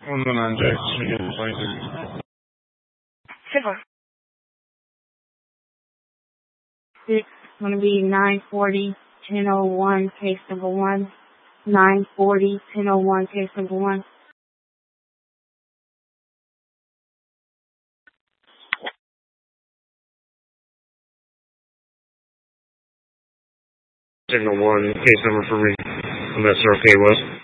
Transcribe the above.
119 Jack, speaking 23. Silver. It's going to be 940-1001, case number 1. 940-1001, case number 1. Signal 1, case number for me. Unless they're okay with.